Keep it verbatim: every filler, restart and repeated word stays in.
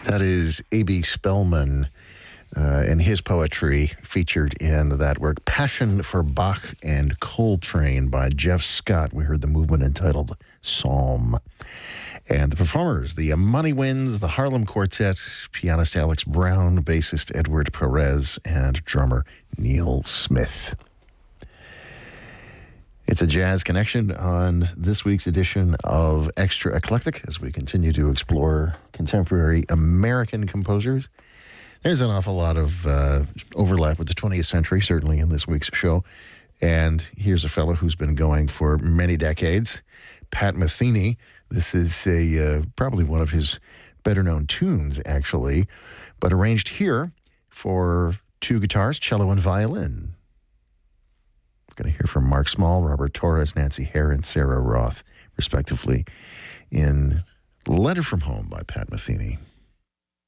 That is A B Spellman uh, and his poetry featured in that work, Passion for Bach and Coltrane by Jeff Scott. We heard the movement entitled Psalm. And the performers, the Money Winds, the Harlem Quartet, pianist Alex Brown, bassist Edward Perez, and drummer Neil Smith. It's a jazz connection on this week's edition of Extra Eclectic as we continue to explore contemporary American composers. There's an awful lot of uh, overlap with the twentieth century, certainly in this week's show. And here's a fellow who's been going for many decades, Pat Metheny. This is a uh, probably one of his better-known tunes, actually, but arranged here for two guitars, cello and violin. Going to hear from Mark Small, Robert Torres, Nancy Hare, and Sarah Roth, respectively, in Letter from Home by Pat Metheny.